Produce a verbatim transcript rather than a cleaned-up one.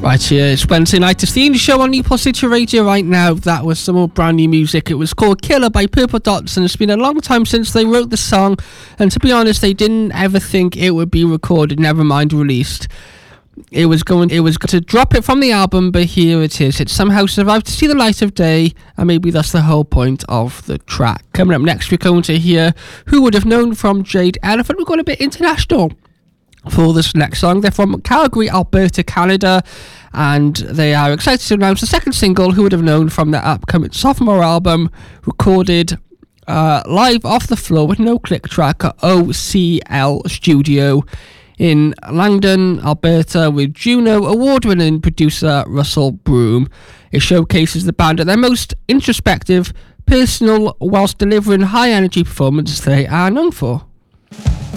Right here, it's Wednesday night. It's the indie show on Newport City Radio right now. That was some more brand new music. It was called Killer by Purple Dots, and it's been a long time since they wrote the song. And to be honest, they didn't ever think it would be recorded, never mind released. It was going, it was going to drop it from the album, but here it is. It somehow survived to see the light of day, and maybe that's the whole point of the track. Coming up next, we're going to hear Who Would Have Known from Jade Elephant. We're going a bit international for this next song. They're from Calgary, Alberta, Canada, and they are excited to announce the second single, Who Would Have Known, from their upcoming sophomore album, recorded uh, live off the floor with no click track at O C L Studio in Langdon, Alberta, with Juno award-winning producer Russell Broom. It showcases the band at their most introspective, personal, whilst delivering high-energy performances they are known for.